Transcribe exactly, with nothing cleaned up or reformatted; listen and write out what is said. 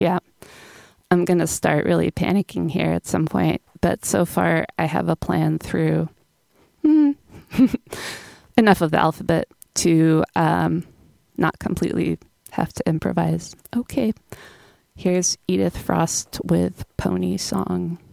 Yeah. I'm going to start really panicking here at some point. But so far, I have a plan through hmm, enough of the alphabet to um, not completely have to improvise. Okay. Here's Edith Frost with Pony Song.